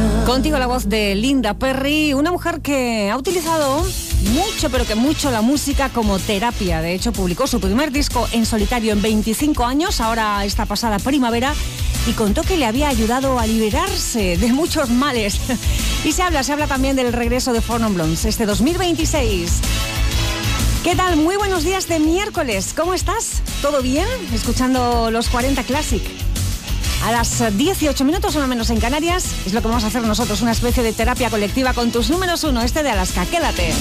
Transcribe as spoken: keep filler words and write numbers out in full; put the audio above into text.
Contigo la voz de Linda Perry, una mujer que ha utilizado mucho, pero que mucho la música como terapia. De hecho, publicó su primer disco en solitario en veinticinco años, ahora esta pasada primavera, y contó que le había ayudado a liberarse de muchos males. Y se habla, se habla también del regreso de Four Non Blondes este dos mil veintiséis. ¿Qué tal? Muy buenos días de miércoles. ¿Cómo estás? ¿Todo bien? Escuchando los cuarenta Classic. A las dieciocho minutos, una menos en Canarias, es lo que vamos a hacer nosotros, una especie de terapia colectiva con tus números uno, este de Alaska. Quédate.